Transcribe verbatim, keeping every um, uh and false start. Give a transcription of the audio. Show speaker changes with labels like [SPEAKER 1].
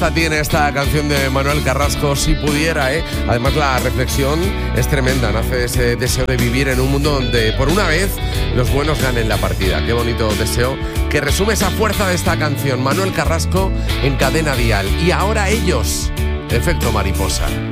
[SPEAKER 1] Tiene esta canción de Manuel Carrasco, Si Pudiera, ¿eh? Además la reflexión es tremenda, nace de ese deseo de vivir en un mundo donde por una vez los buenos ganen la partida. Qué bonito deseo que resume esa fuerza de esta canción. Manuel Carrasco en Cadena Dial. Y ahora ellos, Efecto Mariposa.